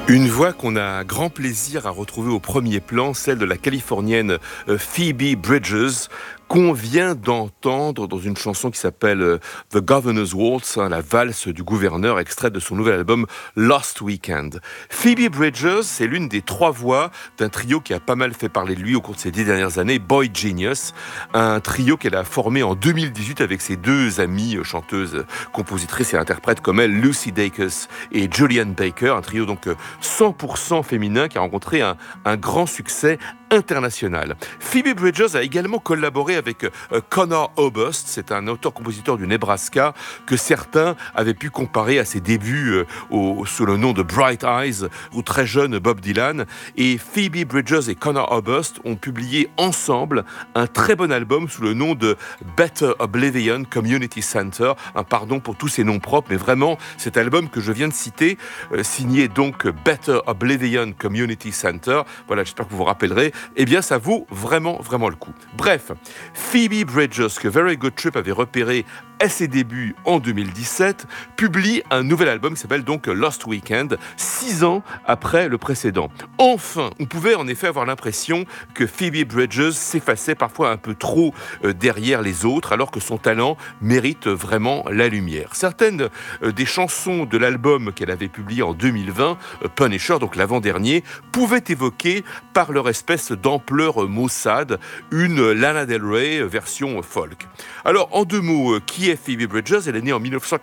Une voix qu'on a grand plaisir à retrouver au premier plan, celle de la Californienne Phoebe Bridgers, qu'on vient d'entendre dans une chanson qui s'appelle The Governor's Waltz, la valse du gouverneur, extraite de son nouvel album Lost Weekend. Phoebe Bridgers, c'est l'une des trois voix d'un trio qui a pas mal fait parler de lui au cours de ces 10 dernières années, Boy Genius, un trio qu'elle a formé en 2018 avec ses deux amies chanteuses, compositrices et interprètes comme elle, Lucy Dacus et Julianne Baker, un trio donc 100% féminin qui a rencontré un grand succès international. Phoebe Bridgers a également collaboré avec Connor Oberst, c'est un auteur-compositeur du Nebraska que certains avaient pu comparer à ses débuts sous le nom de Bright Eyes ou très jeune Bob Dylan. Et Phoebe Bridgers et Connor Oberst ont publié ensemble un très bon album sous le nom de Better Oblivion Community Center. Un pardon pour tous ces noms propres, mais vraiment cet album que je viens de citer, signé donc Better Oblivion Community Center, voilà, j'espère que vous vous rappellerez, eh bien ça vaut vraiment le coup. Bref, Phoebe Bridgers, que Very Good Trip avait repéré à ses débuts en 2017, publie un nouvel album qui s'appelle donc Lost Weekend, 6 ans après le précédent. Enfin, on pouvait en effet avoir l'impression que Phoebe Bridgers s'effaçait parfois un peu trop derrière les autres, alors que son talent mérite vraiment la lumière. Certaines des chansons de l'album qu'elle avait publié en 2020, Punisher, donc l'avant-dernier, pouvaient évoquer par leur espèce d'ampleur maussade une Lana Del Rey version folk. Alors, en deux mots, qui est Phoebe Bridgers? Elle est née en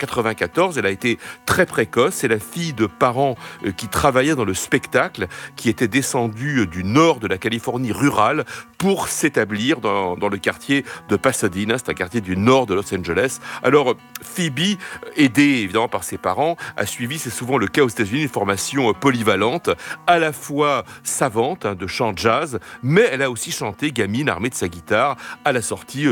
1994, elle a été très précoce, c'est la fille de parents qui travaillaient dans le spectacle, qui étaient descendus du nord de la Californie rurale pour s'établir dans le quartier de Pasadena, c'est un quartier du nord de Los Angeles. Alors, Phoebe, aidée évidemment par ses parents, a suivi, c'est souvent le cas aux États-Unis, une formation polyvalente, à la fois savante, de chant jazz, mais elle a aussi chanté gamine armée de sa guitare à la sortie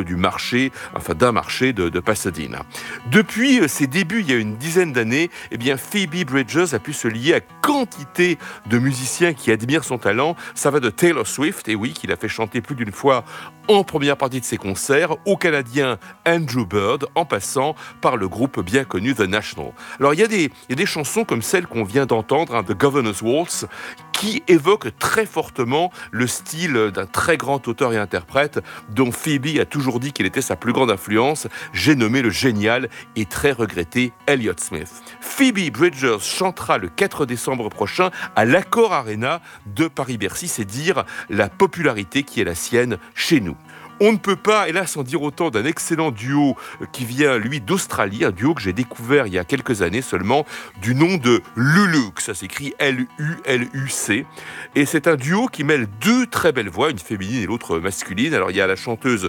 d'un marché de Pasadena. Depuis ses débuts, il y a une dizaine d'années, eh bien Phoebe Bridgers a pu se lier à quantité de musiciens qui admirent son talent. Ça va de Taylor Swift, et oui, qu'il a fait chanter plus d'une fois en première partie de ses concerts, au Canadien Andrew Bird, en passant par le groupe bien connu The National. Alors il y a des chansons comme celle qu'on vient d'entendre, The Governor's Waltz, qui évoque très fortement le style d'un très grand auteur et interprète dont Phoebe a toujours dit qu'il était sa plus grande influence. J'ai nommé le génial et très regretté Elliott Smith. Phoebe Bridgers chantera le 4 décembre prochain à l'Accor Arena de Paris-Bercy. C'est dire la popularité qui est la sienne chez nous. On ne peut pas, hélas, en dire autant d'un excellent duo qui vient, lui, d'Australie, un duo que j'ai découvert il y a quelques années seulement, du nom de Luluc, ça s'écrit L-U-L-U-C, et c'est un duo qui mêle deux très belles voix, une féminine et l'autre masculine. Alors il y a la chanteuse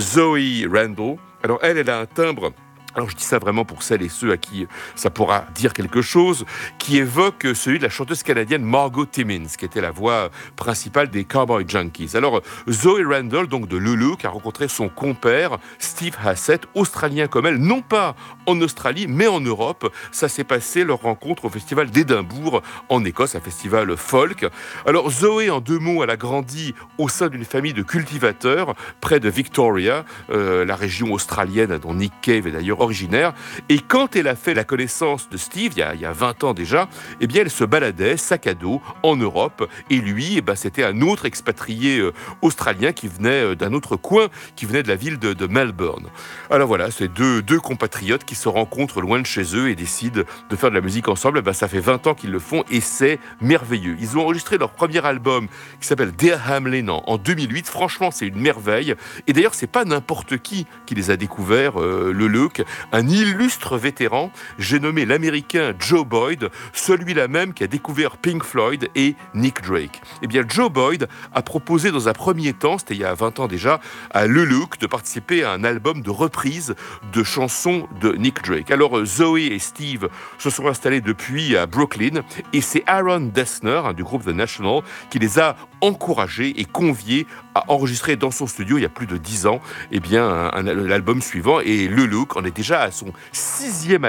Zoe Randall, alors elle a un timbre... Alors je dis ça vraiment pour celles et ceux à qui ça pourra dire quelque chose, qui évoque celui de la chanteuse canadienne Margot Timmins, qui était la voix principale des Cowboy Junkies. Alors Zoe Randall, donc de Luluc, a rencontré son compère Steve Hassett, australien comme elle, non pas en Australie, mais en Europe. Ça s'est passé, leur rencontre, au festival d'Édimbourg, en Écosse, un festival folk. Alors Zoé, en deux mots, elle a grandi au sein d'une famille de cultivateurs, près de Victoria, la région australienne dont Nick Cave est d'ailleurs originaire. Et quand elle a fait la connaissance de Steve, il y a 20 ans déjà, eh bien elle se baladait, sac à dos, en Europe. Et lui, c'était un autre expatrié australien qui venait d'un autre coin, qui venait de la ville de Melbourne. Alors voilà, c'est deux compatriotes qui se rencontrent loin de chez eux et décident de faire de la musique ensemble. Ça fait 20 ans qu'ils le font et c'est merveilleux. Ils ont enregistré leur premier album qui s'appelle Dear Hamlin en 2008. Franchement, c'est une merveille. Et d'ailleurs, c'est pas n'importe qui les a découverts, le look. Un illustre vétéran, j'ai nommé l'américain Joe Boyd, celui-là même qui a découvert Pink Floyd et Nick Drake. Eh bien, Joe Boyd a proposé dans un premier temps, c'était il y a 20 ans déjà, à Luluc de participer à un album de reprise de chansons de Nick Drake. Alors, Zoe et Steve se sont installés depuis à Brooklyn et c'est Aaron Dessner, du groupe The National, qui les a encouragés et conviés à enregistrer dans son studio il y a plus de 10 ans l'album suivant. Et Luluc en est déjà à son 6e